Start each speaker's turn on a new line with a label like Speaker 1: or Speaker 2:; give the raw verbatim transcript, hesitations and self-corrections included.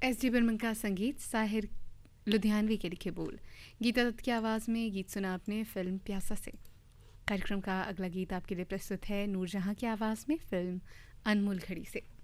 Speaker 1: S D Barman का संगीत, साहिर लुधियानवी के लिखे बोल। गीता दत्त की आवाज़ में गीत सुना आपने फिल्म प्यासा से। कार्यक्रम का अगला गीत आपके लिए प्रस्तुत है नूरजहां की आवाज़ में फिल्म अनमोल घड़ी से।